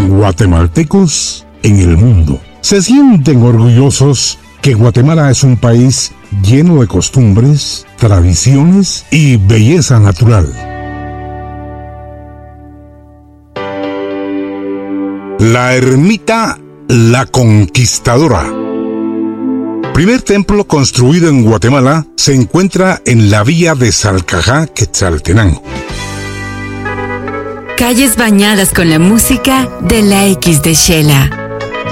guatemaltecos en el mundo. Se sienten orgullosos que Guatemala es un país lleno de costumbres, tradiciones y belleza natural. La ermita La Conquistadora. Primer templo construido en Guatemala, se encuentra en la vía de Salcajá, Quetzaltenango. Calles bañadas con la música de la X de Shela.